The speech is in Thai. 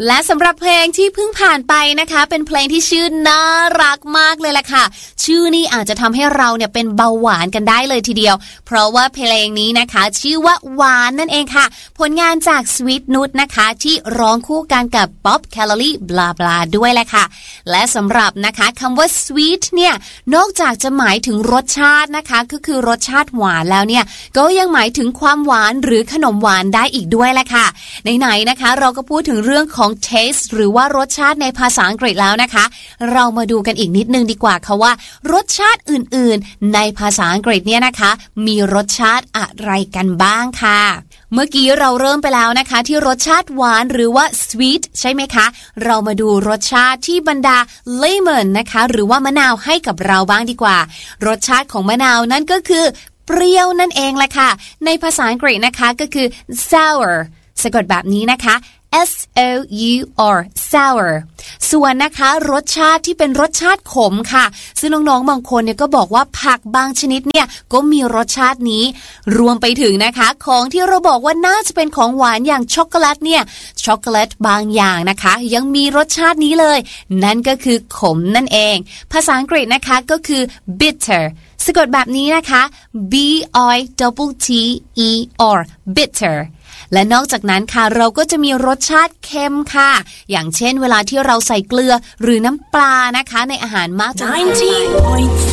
และสำหรับเพลงที่เพิ่งผ่านไปนะคะเป็นเพลงที่ชื่อน่ารักมากเลยล่ะค่ะชื่อนี่อาจจะทำให้เราเนี่ยเป็นเบาหวานกันได้เลยทีเดียวเพราะว่าเพลงนี้นะคะชื่อว่าหวานนั่นเองค่ะผลงานจาก Sweet Nude นะคะที่ร้องคู่กันกับ Bob Kelly บลาบลาด้วยแหละค่ะและสำหรับนะคะคำว่า sweet เนี่ยนอกจากจะหมายถึงรสชาตินะคะก็คือรสชาติหวานแล้วเนี่ยก็ยังหมายถึงความหวานหรือขนมหวานได้อีกด้วยแหละค่ะไหนๆนะคะเราก็พูดถึงเรื่องของ taste หรือว่ารสชาติในภาษาอังกฤษแล้วนะคะเรามาดูกันอีกนิดนึงดีกว่าค่ะว่ารสชาติอื่นๆในภาษาอังกฤษเนี่ยนะคะมีรสชาติอะไรกันบ้างค่ะเมื่อกี้เราเริ่มไปแล้วนะคะที่รสชาติหวานหรือว่า sweet ใช่ไหมคะเรามาดูรสชาติที่บรรดา lemon นะคะหรือว่ามะนาวให้กับเราบ้างดีกว่ารสชาติของมะนาวนั่นก็คือเปรี้ยวนั่นเองแหละค่ะในภาษาอังกฤษนะคะก็คือ sour สะกดแบบนี้นะคะ S-O-U-R sour ส่วนนะคะรสชาติที่เป็นรสชาติขมค่ะซึ่งน้องๆบางคนเนี่ยก็บอกว่าผักบางชนิดเนี่ยก็มีรสชาตินี้รวมไปถึงนะคะของที่เราบอกว่าน่าจะเป็นของหวานอย่างช็อกโกแลตเนี่ยช็อกโกแลตบางอย่างนะคะยังมีรสชาตินี้เลยนั่นก็คือขมนั่นเองภาษาอังกฤษนะคะก็คือ bitter สะกดแบบนี้นะคะ B-I-T-T-E-R bitterและนอกจากนั้นค่ะเราก็จะมีรสชาติเค็มค่ะอย่างเช่นเวลาที่เราใส่เกลือหรือน้ำปลานะคะในอาหารมากจน